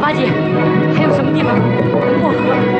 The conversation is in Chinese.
八姐，还有什么地方能过河？